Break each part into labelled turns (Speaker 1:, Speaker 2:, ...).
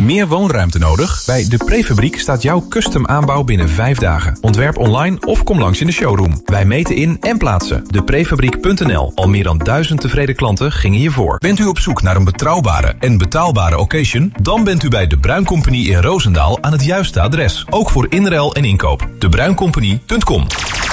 Speaker 1: Meer woonruimte nodig? Bij De Prefabriek staat jouw custom aanbouw binnen 5 dagen. Ontwerp online of kom langs in de showroom. Wij meten in en plaatsen. Deprefabriek.nl. Al meer dan 1000 tevreden klanten gingen hiervoor. Bent u op zoek naar een betrouwbare en betaalbare occasion? Dan bent u bij De Bruin Company in Roosendaal aan het juiste adres. Ook voor inruil en inkoop. debruincompany.com.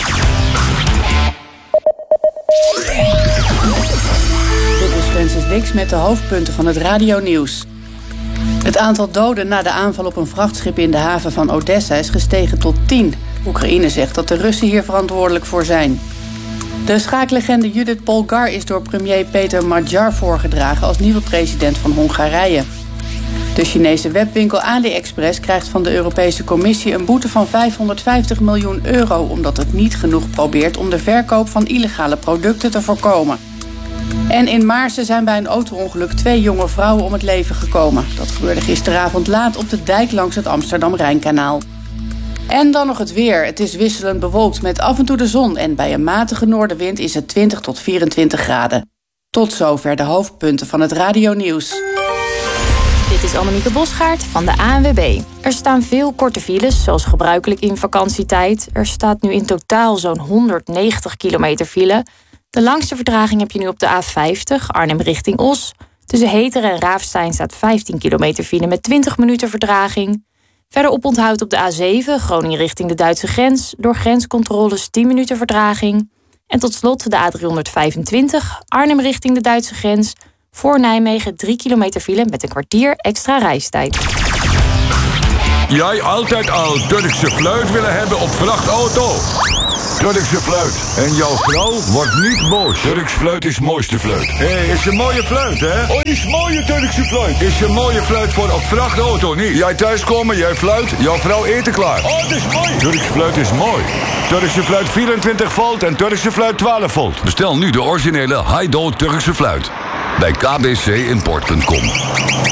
Speaker 2: Dit is Francis Dix met de hoofdpunten van het radionieuws. Het aantal doden na de aanval op een vrachtschip in de haven van Odessa is gestegen tot 10. Oekraïne zegt dat de Russen hier verantwoordelijk voor zijn. De schaaklegende Judith Polgar is door premier Peter Magyar voorgedragen als nieuwe president van Hongarije. De Chinese webwinkel AliExpress krijgt van de Europese Commissie een boete van 550 miljoen euro... omdat het niet genoeg probeert om de verkoop van illegale producten te voorkomen. En in Maarsen zijn bij een auto-ongeluk 2 jonge vrouwen om het leven gekomen. Dat gebeurde gisteravond laat op de dijk langs het Amsterdam-Rijnkanaal. En dan nog het weer. Het is wisselend bewolkt met af en toe de zon... en bij een matige noordenwind is het 20 tot 24 graden. Tot zover de hoofdpunten van het radionieuws.
Speaker 3: Dit is Annemieke Bosgaard van de ANWB. Er staan veel korte files, zoals gebruikelijk in vakantietijd. Er staat nu in totaal zo'n 190 kilometer file. De langste vertraging heb je nu op de A50, Arnhem richting Os. Tussen Heteren en Raafstein staat 15 kilometer file met 20 minuten vertraging. Verder oponthoud op de A7, Groningen richting de Duitse grens. Door grenscontroles 10 minuten vertraging. En tot slot de A325, Arnhem richting de Duitse grens. Voor Nijmegen 3 kilometer file met een kwartier extra reistijd.
Speaker 4: Jij altijd al Turkse fluit willen hebben op vrachtauto? Turkse fluit. En jouw vrouw wordt niet boos. Turks fluit is mooiste fluit. Hé, is een mooie fluit, hè? Oh, is mooie Turkse fluit. Is een mooie fluit voor op vrachtauto, niet? Jij thuiskomen, jij fluit, jouw vrouw eten klaar. Oh, dat is mooi. Turks fluit is mooi. Turkse fluit 24 volt en Turkse fluit 12 volt. Bestel nu de originele Haido Turkse fluit. Bij kbcimport.com.